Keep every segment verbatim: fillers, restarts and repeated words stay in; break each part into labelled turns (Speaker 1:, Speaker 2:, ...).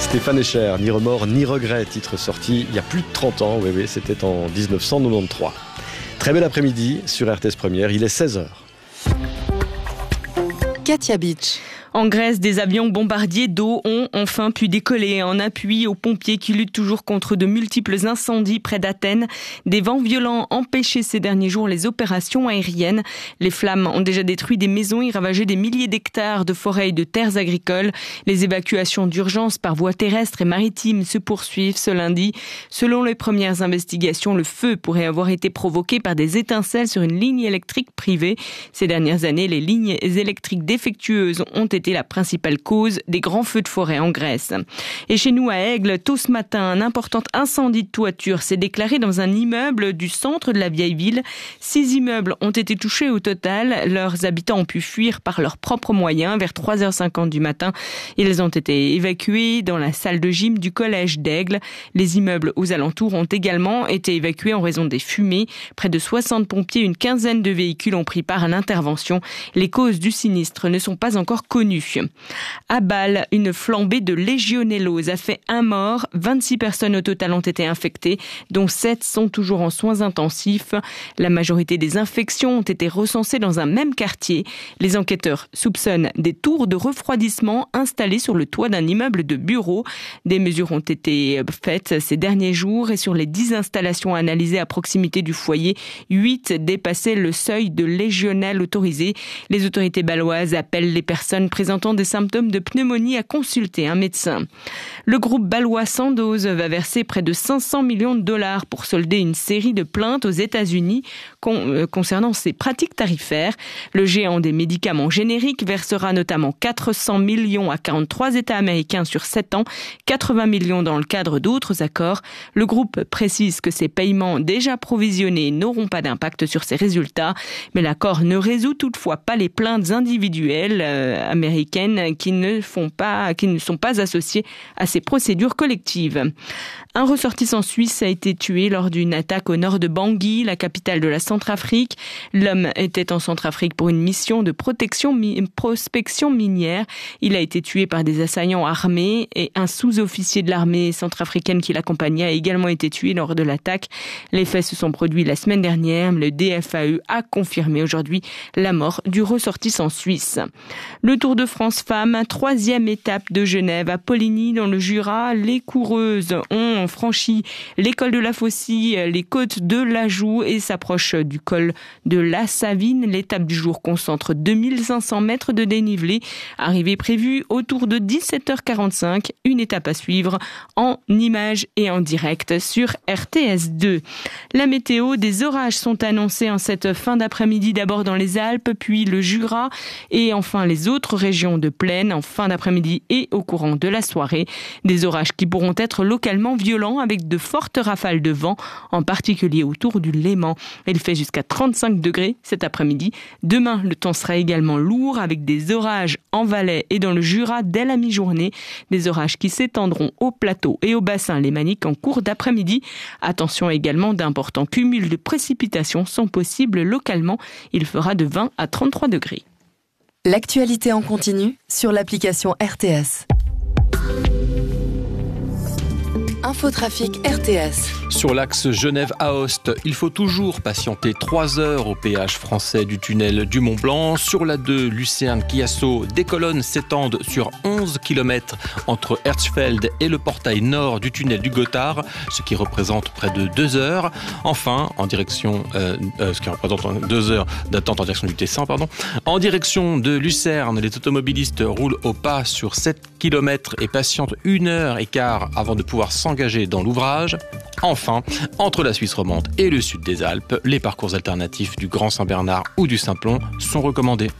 Speaker 1: Stéphane Escher, Ni remords ni regrets, titre sorti il y a plus de trente ans, oui, oui, c'était en dix-neuf cent quatre-vingt-treize. Très bel après-midi sur R T S Première, il est seize heures.
Speaker 2: Katia Beach.
Speaker 3: En Grèce, des avions bombardiers d'eau ont enfin pu décoller en appui aux pompiers qui luttent toujours contre de multiples incendies près d'Athènes. Des vents violents empêchaient ces derniers jours les opérations aériennes. Les flammes ont déjà détruit des maisons et ravagé des milliers d'hectares de forêts et de terres agricoles. Les évacuations d'urgence par voie terrestre et maritime se poursuivent ce lundi. Selon les premières investigations, le feu pourrait avoir été provoqué par des étincelles sur une ligne électrique privée. Ces dernières années, les lignes électriques défectueuses ont été la principale cause des grands feux de forêt en Grèce. Et chez nous à Aigle, tôt ce matin, un important incendie de toiture s'est déclaré dans un immeuble du centre de la vieille ville. Six immeubles ont été touchés au total. Leurs habitants ont pu fuir par leurs propres moyens. Vers trois heures cinquante du matin, ils ont été évacués dans la salle de gym du collège d'Aigle. Les immeubles aux alentours ont également été évacués en raison des fumées. Près de soixante pompiers et une quinzaine de véhicules ont pris part à l'intervention. Les causes du sinistre ne sont pas encore connues. À Bâle, une flambée de légionellose a fait un mort. vingt-six personnes au total ont été infectées, dont sept sont toujours en soins intensifs. La majorité des infections ont été recensées dans un même quartier. Les enquêteurs soupçonnent des tours de refroidissement installées sur le toit d'un immeuble de bureaux. Des mesures ont été faites ces derniers jours et sur les dix installations analysées à proximité du foyer, huit dépassaient le seuil de légionelle autorisé. Les autorités bâloises appellent les personnes présentant des symptômes de pneumonie à consulter un médecin. Le groupe bâlois Sandoz va verser près de cinq cents millions de dollars pour solder une série de plaintes aux États-Unis con, euh, concernant ses pratiques tarifaires. Le géant des médicaments génériques versera notamment quatre cents millions à quarante-trois États américains sur sept ans, quatre-vingts millions dans le cadre d'autres accords. Le groupe précise que ces paiements déjà provisionnés n'auront pas d'impact sur ses résultats, mais l'accord ne résout toutefois pas les plaintes individuelles euh, américaines qui ne font pas, qui ne sont pas associées à ces procédures collectives. Un ressortissant suisse a été tué lors d'une attaque au nord de Bangui, la capitale de la Centrafrique. L'homme était en Centrafrique pour une mission de protection, mi- prospection minière. Il a été tué par des assaillants armés et un sous-officier de l'armée centrafricaine qui l'accompagnait a également été tué lors de l'attaque. Les faits se sont produits la semaine dernière. Le D F A E a confirmé aujourd'hui la mort du ressortissant suisse. Le Tour de France Femmes, troisième étape de Genève à Poligny dans le Jura. Les coureuses ont franchi l'école de la Faucille, les côtes de l'Ajoux et s'approchent du col de la Savine. L'étape du jour concentre deux mille cinq cents mètres de dénivelé. Arrivée prévue autour de dix-sept heures quarante-cinq. Une étape à suivre en images et en direct sur R T S deux. La météo, des orages sont annoncés en cette fin d'après-midi, d'abord dans les Alpes, puis le Jura et enfin les autres régions de plaine en fin d'après-midi et au courant de la soirée. Des orages qui pourront être localement violents avec de fortes rafales de vent, en particulier autour du Léman. Il fait jusqu'à trente-cinq degrés cet après-midi. Demain, le temps sera également lourd avec des orages en Valais et dans le Jura dès la mi-journée. Des orages qui s'étendront au plateau et au bassin lémanique en cours d'après-midi. Attention également, d'importants cumuls de précipitations sont possibles localement. Il fera de vingt à trente-trois degrés.
Speaker 2: L'actualité en continu sur l'application R T S. Infotrafic R T S.
Speaker 4: Sur l'axe Genève-Aoste, il faut toujours patienter trois heures au péage français du tunnel du Mont-Blanc. Sur la deux, Lucerne-Chiasso, des colonnes s'étendent sur onze kilomètres entre Herzfeld et le portail nord du tunnel du Gothard, ce qui représente près de deux heures. Enfin, en direction, euh, euh, ce qui représente deux heures d'attente en direction du Tessin, pardon. En direction de Lucerne, les automobilistes roulent au pas sur sept kilomètres et patientent une heure et quart avant de pouvoir s'engager dans l'ouvrage. Enfin, entre la Suisse romande et le sud des Alpes, les parcours alternatifs du Grand Saint-Bernard ou du Simplon sont recommandés.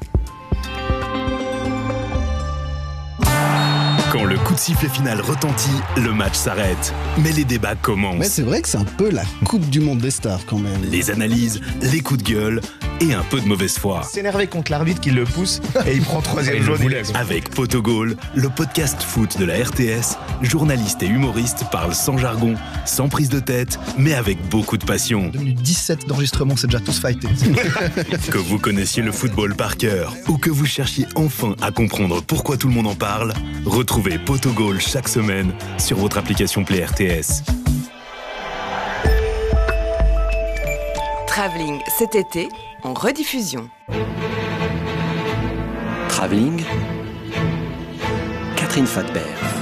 Speaker 5: Quand le coup de sifflet final retentit, le match s'arrête. Mais les débats commencent.
Speaker 6: Mais c'est vrai que c'est un peu la Coupe du Monde des stars quand même.
Speaker 5: Les analyses, les coups de gueule et un peu de mauvaise foi.
Speaker 6: S'énerver contre l'arbitre qui le pousse et il prend troisième
Speaker 7: il
Speaker 6: jaune.
Speaker 7: le voulait.
Speaker 5: Avec Potogol, le podcast foot de la R T S, journalistes et humoristes parlent sans jargon, sans prise de tête, mais avec beaucoup de passion.
Speaker 6: deux minutes dix-sept d'enregistrement, c'est déjà tous fightés.
Speaker 5: Que vous connaissiez le football par cœur ou que vous cherchiez enfin à comprendre pourquoi tout le monde en parle, retrouvez Potogol chaque semaine sur votre application Play R T S.
Speaker 2: Travelling cet été en rediffusion.
Speaker 8: Travelling, Catherine Fatbert.